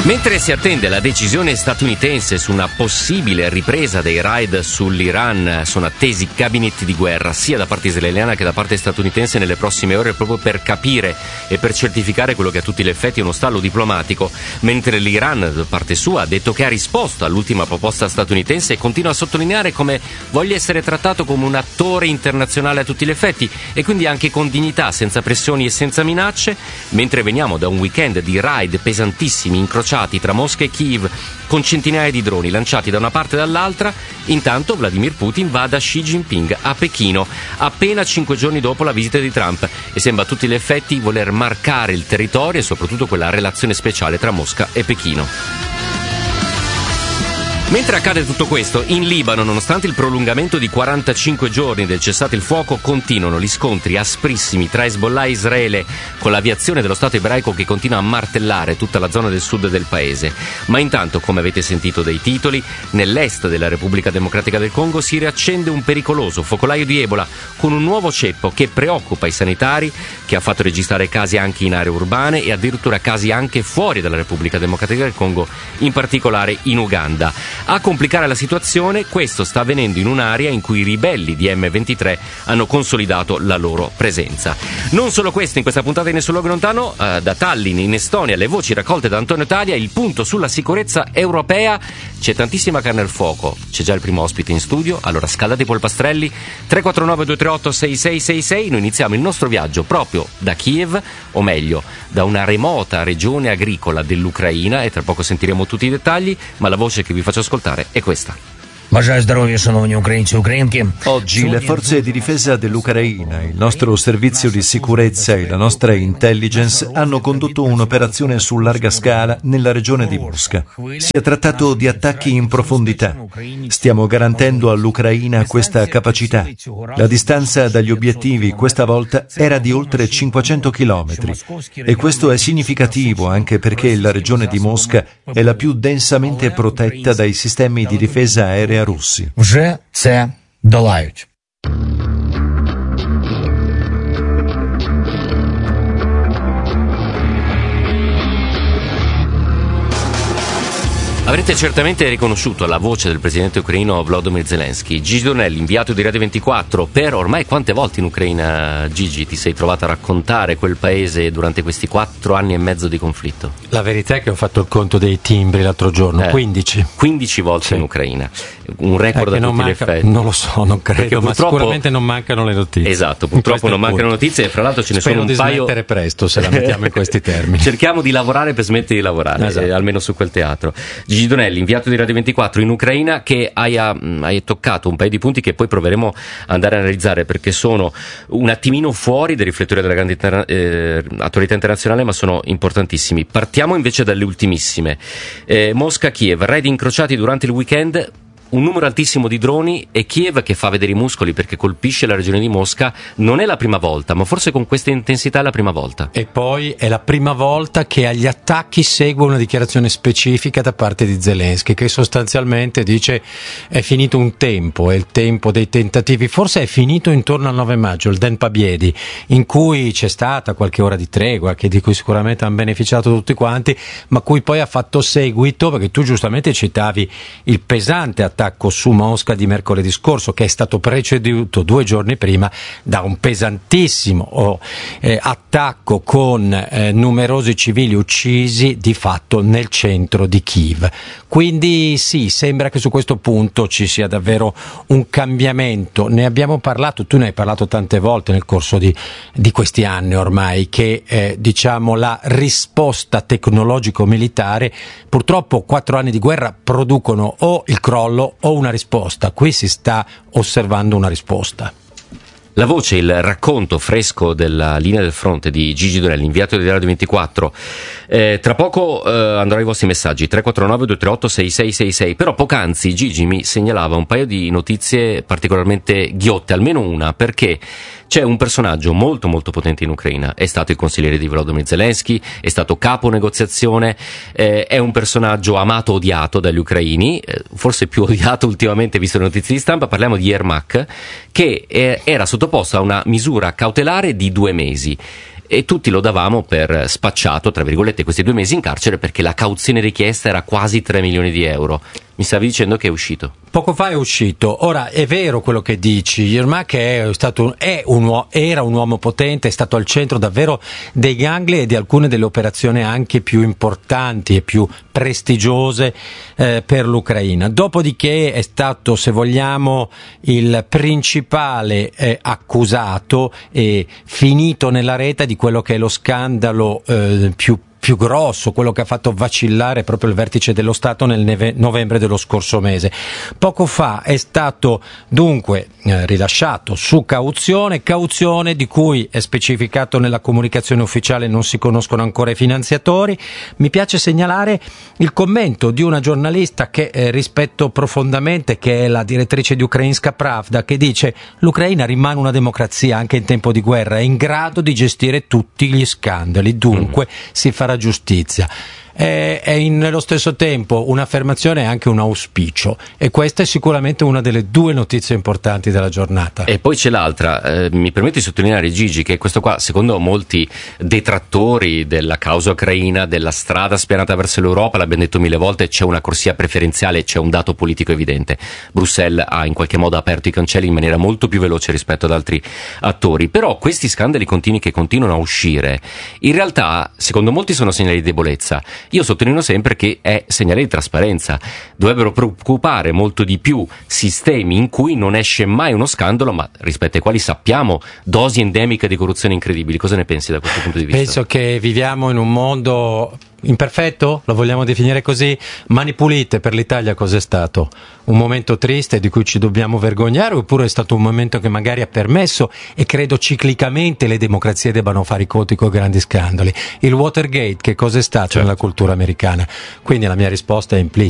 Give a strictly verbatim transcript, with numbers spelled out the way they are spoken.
Mentre si attende la decisione statunitense su una possibile ripresa dei raid sull'Iran, sono attesi gabinetti di guerra sia da parte israeliana che da parte statunitense nelle prossime ore, proprio per capire e per certificare quello che a tutti gli effetti è uno stallo diplomatico, mentre l'Iran da parte sua ha detto che ha risposto all'ultima proposta statunitense e continua a sottolineare come voglia essere trattato come un attore internazionale a tutti gli effetti e quindi anche con dignità, senza pressioni e senza minacce, mentre veniamo da un weekend di raid pesantissimi incrociati tra Mosca e Kiev con centinaia di droni lanciati da una parte e dall'altra. Intanto Vladimir Putin va da Xi Jinping a Pechino appena cinque giorni dopo la visita di Trump e sembra a tutti gli effetti voler marcare il territorio e soprattutto quella relazione speciale tra Mosca e Pechino. Mentre accade tutto questo, in Libano, nonostante il prolungamento di quarantacinque giorni del cessate il fuoco, continuano gli scontri asprissimi tra Hezbollah e Israele, con l'aviazione dello Stato ebraico che continua a martellare tutta la zona del sud del paese. Ma intanto, come avete sentito dai titoli, nell'est della Repubblica Democratica del Congo si riaccende un pericoloso focolaio di Ebola, con un nuovo ceppo che preoccupa i sanitari, che ha fatto registrare casi anche in aree urbane e addirittura casi anche fuori dalla Repubblica Democratica del Congo, in particolare in Uganda. A complicare la situazione, questo sta avvenendo in un'area in cui i ribelli di emme ventitré hanno consolidato la loro presenza. Non solo questo, in questa puntata di Nessun Luogo Lontano, eh, da Tallinn in Estonia, le voci raccolte da Antonio Talia, il punto sulla sicurezza europea. C'è tantissima carne al fuoco, c'è già il primo ospite in studio, allora scaldate i polpastrelli. Tre quattro nove due tre otto sei sei sei sei. Noi iniziamo il nostro viaggio proprio da Kiev, o meglio da una remota regione agricola dell'Ucraina, e tra poco sentiremo tutti i dettagli, ma la voce che vi faccio ascoltare è questa. Oggi le forze di difesa dell'Ucraina, il nostro servizio di sicurezza e la nostra intelligence hanno condotto un'operazione su larga scala nella regione di Mosca. Si è trattato di attacchi in profondità. Stiamo garantendo all'Ucraina questa capacità. La distanza dagli obiettivi questa volta era di oltre cinquecento chilometri e questo è significativo anche perché la regione di Mosca è la più densamente protetta dai sistemi di difesa aerea russi. Вже це долають. Avrete certamente riconosciuto la voce del presidente ucraino Volodymyr Zelensky. Gigi Dornelli, inviato di Radio ventiquattro. Per ormai quante volte in Ucraina, Gigi, ti sei trovato a raccontare quel paese durante questi quattro anni e mezzo di conflitto? La verità è che ho fatto il conto dei timbri l'altro giorno, eh, quindici. quindici volte sì. In Ucraina. Un record eh, a tutti manca, gli effetti. Non lo so, non credo, ma sicuramente non mancano le notizie. Esatto, purtroppo non mancano notizie e fra l'altro ce ne Spero sono un di paio. Smettere presto, se la mettiamo in questi termini. Cerchiamo di lavorare per smettere di lavorare, esatto. eh, almeno su quel teatro. Gigi Donelli, inviato di Radio ventiquattro in Ucraina, che hai, hai toccato un paio di punti che poi proveremo ad andare a analizzare perché sono un attimino fuori dai riflettori della grande interna- eh, attualità internazionale, ma sono importantissimi. Partiamo invece dalle ultimissime. Eh, Mosca-Kiev, raid incrociati durante il weekend. Un numero altissimo di droni e Kiev che fa vedere i muscoli perché colpisce la regione di Mosca. Non è la prima volta, ma forse con questa intensità è la prima volta. E poi è la prima volta che agli attacchi segue una dichiarazione specifica da parte di Zelensky, che sostanzialmente dice è finito un tempo, è il tempo dei tentativi, forse è finito intorno al nove maggio, il Den Pabiedi, in cui c'è stata qualche ora di tregua, che di cui sicuramente hanno beneficiato tutti quanti, ma cui poi ha fatto seguito, perché tu giustamente citavi il pesante attacco su Mosca di mercoledì scorso, che è stato preceduto due giorni prima da un pesantissimo oh, eh, attacco con eh, numerosi civili uccisi di fatto nel centro di Kiev. Quindi sì, sembra che su questo punto ci sia davvero un cambiamento. Ne abbiamo parlato, tu ne hai parlato tante volte nel corso di, di questi anni ormai, che eh, diciamo la risposta tecnologico-militare, purtroppo quattro anni di guerra producono o il crollo o una risposta. Qui si sta osservando una risposta. La voce, il racconto fresco della linea del fronte di Gigi Donelli, inviato di Radio ventiquattro. Eh, tra poco eh, andrò ai vostri messaggi, tre quattro nove due tre otto sei sei sei sei, però poc'anzi Gigi mi segnalava un paio di notizie particolarmente ghiotte, almeno una, perché c'è un personaggio molto molto potente in Ucraina, è stato il consigliere di Volodymyr Zelensky, è stato capo negoziazione, eh, è un personaggio amato odiato dagli ucraini, eh, forse più odiato ultimamente visto le notizie di stampa. Parliamo di Yermak, che eh, era sottoposto a una misura cautelare di due mesi. e tutti lo davamo per spacciato, tra virgolette, questi due mesi in carcere perché la cauzione richiesta era quasi tre milioni di euro. Mi stavi dicendo che è uscito? Poco fa è uscito. Ora, è vero quello che dici, Yermak è stato, è un uomo, era un uomo potente, è stato al centro davvero dei gangli e di alcune delle operazioni anche più importanti e più prestigiose eh, per l'Ucraina. Dopodiché è stato, se vogliamo, il principale eh, accusato e finito nella rete di quello che è lo scandalo eh, più più grosso, quello che ha fatto vacillare proprio il vertice dello Stato nel neve- novembre dello scorso mese. Poco fa è stato dunque eh, rilasciato su cauzione, cauzione di cui è specificato nella comunicazione ufficiale non si conoscono ancora i finanziatori. Mi piace segnalare il commento di una giornalista che eh, rispetto profondamente, che è la direttrice di Ukrainska Pravda, che dice: l'Ucraina rimane una democrazia anche in tempo di guerra, è in grado di gestire tutti gli scandali, dunque mm. si farà giustizia. È, è in, nello stesso tempo un'affermazione e anche un auspicio, e questa è sicuramente una delle due notizie importanti della giornata. E poi c'è l'altra, eh, mi permetto di sottolineare, Gigi, che questo qua, secondo molti detrattori della causa ucraina, della strada spianata verso l'Europa, l'abbiamo detto mille volte, c'è una corsia preferenziale, c'è un dato politico evidente. Bruxelles ha in qualche modo aperto i cancelli in maniera molto più veloce rispetto ad altri attori, però questi scandali continui che continuano a uscire, in realtà secondo molti sono segnali di debolezza. Io sottolineo sempre che è segnale di trasparenza. Dovrebbero preoccupare molto di più sistemi in cui non esce mai uno scandalo, ma rispetto ai quali sappiamo dosi endemiche di corruzione incredibili. Cosa ne pensi da questo punto di vista? Penso che viviamo in un mondo imperfetto, lo vogliamo definire così. Mani pulite per l'Italia cos'è stato? Un momento triste di cui ci dobbiamo vergognare, oppure è stato un momento che magari ha permesso, e credo ciclicamente le democrazie debbano fare i conti con grandi scandali? Il Watergate che cos'è stato, certo, nella cultura americana? Quindi la mia risposta è implicita.